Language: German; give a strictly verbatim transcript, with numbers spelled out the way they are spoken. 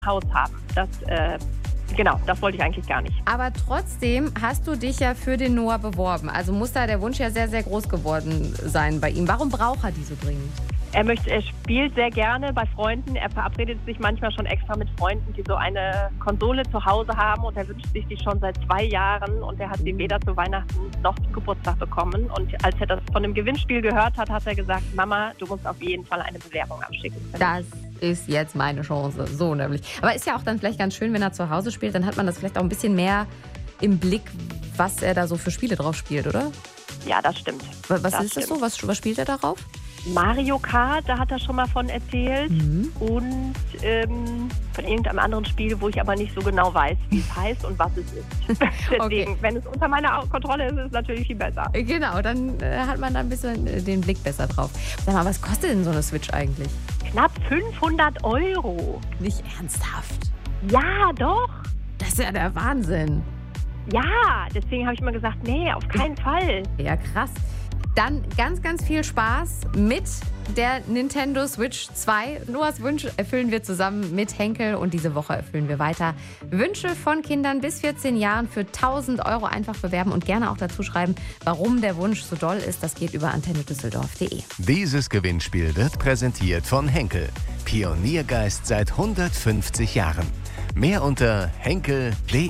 Haus haben. Das, äh, genau, das wollte ich eigentlich gar nicht. Aber trotzdem hast du dich ja für den Noah beworben. Also muss da der Wunsch ja sehr, sehr groß geworden sein bei ihm. Warum braucht er die so dringend? Er möchte, er spielt sehr gerne bei Freunden. Er verabredet sich manchmal schon extra mit Freunden, die so eine Konsole zu Hause haben. Und er wünscht sich die schon seit zwei Jahren. Und er hat sie weder zu Weihnachten noch zum Geburtstag bekommen. Und als er das von dem Gewinnspiel gehört hat, hat er gesagt, Mama, du musst auf jeden Fall eine Bewerbung abschicken. Das ist jetzt meine Chance. So nämlich. Aber ist ja auch dann vielleicht ganz schön, wenn er zu Hause spielt. Dann hat man das vielleicht auch ein bisschen mehr im Blick, was er da so für Spiele drauf spielt, oder? Ja, das stimmt. Was das ist das so? Was, was spielt er darauf? Mario Kart, da hat er schon mal von erzählt. Mhm. Und ähm, von irgendeinem anderen Spiel, wo ich aber nicht so genau weiß, wie es heißt und was es ist. Deswegen, okay. Wenn es unter meiner Kontrolle ist, ist es natürlich viel besser. Genau, dann äh, hat man da ein bisschen äh, den Blick besser drauf. Sag mal, was kostet denn so eine Switch eigentlich? Knapp fünfhundert Euro. Nicht ernsthaft? Ja, doch. Das ist ja der Wahnsinn. Ja, deswegen habe ich immer gesagt, nee, auf keinen Fall. Ja, krass. Dann ganz, ganz viel Spaß mit der Nintendo Switch zwei. Noahs Wunsch erfüllen wir zusammen mit Henkel und diese Woche erfüllen wir weiter Wünsche von Kindern bis vierzehn Jahren für tausend Euro einfach bewerben und gerne auch dazu schreiben, warum der Wunsch so doll ist. Das geht über antenne düsseldorf punkt de. Dieses Gewinnspiel wird präsentiert von Henkel. Pioniergeist seit hundertfünfzig Jahren. Mehr unter henkel punkt de.